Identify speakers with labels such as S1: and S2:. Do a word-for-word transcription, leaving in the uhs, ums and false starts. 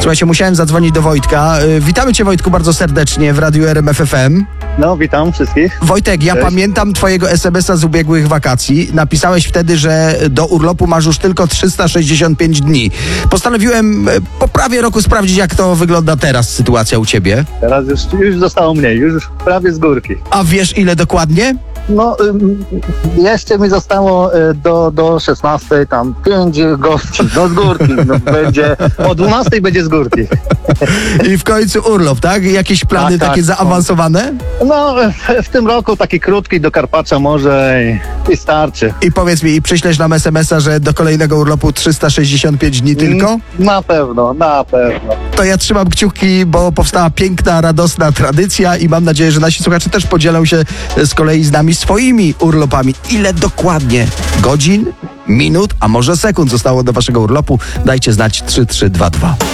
S1: Słuchajcie, musiałem zadzwonić do Wojtka. Y, Witamy cię, Wojtku, bardzo serdecznie w Radiu R M F F M.
S2: No, witam wszystkich.
S1: Wojtek, ja
S2: Cześć.
S1: pamiętam twojego es em es a z ubiegłych wakacji. Napisałeś wtedy, że do urlopu masz już tylko trzysta sześćdziesiąt pięć dni. Postanowiłem y, po prawie roku sprawdzić, jak to wygląda teraz sytuacja u ciebie.
S2: Teraz już, już zostało mniej, już prawie z górki.
S1: A wiesz, ile dokładnie?
S2: No, ym, jeszcze mi zostało y, do, do szesnastej, tam pięć gości, no z górki. No, będzie, o dwunastej będzie z górki.
S1: I w końcu urlop, tak? Jakieś plany
S2: Tak,
S1: takie
S2: tak.
S1: zaawansowane?
S2: No, w, w tym roku taki krótki do Karpacza może i, i starczy.
S1: I powiedz mi, i przyślesz nam es em es a, że do kolejnego urlopu trzysta sześćdziesiąt pięć dni tylko?
S2: Mm, Na pewno, na pewno.
S1: To ja trzymam kciuki, bo powstała piękna, radosna tradycja i mam nadzieję, że nasi słuchacze też podzielą się z kolei z nami swoimi urlopami. Ile dokładnie godzin, minut, a może sekund zostało do waszego urlopu? Dajcie znać trzy trzy dwa dwa.